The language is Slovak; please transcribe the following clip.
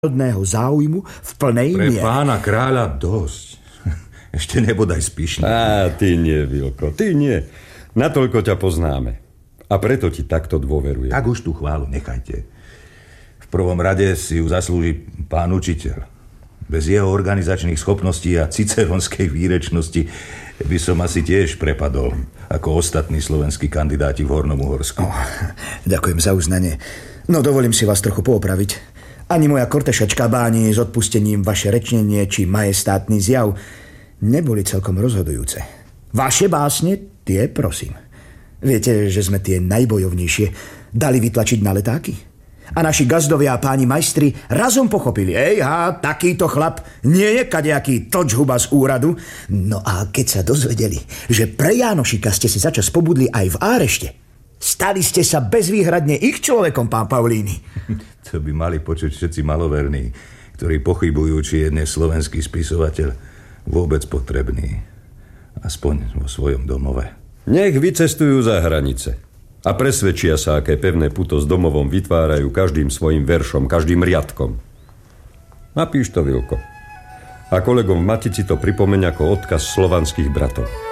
národného záujmu v plnej miere. Pre pána kráľa dosť. Ešte nebodaj spíšne. Ty nie, Vilko, ty nie. Natoľko ťa poznáme. A preto ti takto dôverujem. Tak už tú chválu nechajte. V prvom rade si ju zaslúži pán učiteľ. Bez jeho organizačných schopností a ciceronskej výrečnosti by som asi tiež prepadol ako ostatní slovenskí kandidáti v Hornom Uhorsku. Ďakujem za uznanie. No dovolím si vás trochu poopraviť. Ani moja kortešačka báni s odpustením vaše rečnenie či majestátny zjav neboli celkom rozhodujúce. Vaše básne, tie prosím. Viete, že sme tie najbojovnejšie dali vytlačiť na letáky? A naši gazdovia a páni majstri razom pochopili. Takýto chlap nie je kadejaký točhuba z úradu. No a keď sa dozvedeli, že pre Jánošika ste si začas pobudli aj v árešte, stali ste sa bezvýhradne ich človekom, pán Paulíny. To by mali počuť všetci maloverní, ktorí pochybujú, či je dnes slovenský spisovateľ vôbec potrebný. Aspoň vo svojom domove. Nech vycestujú za hranice a presvedčia sa, aké pevné puto s domovom vytvárajú každým svojim veršom, každým riadkom. Napíš to, Vilko. A kolegom v Matici to pripomeň ako odkaz slovanských bratov.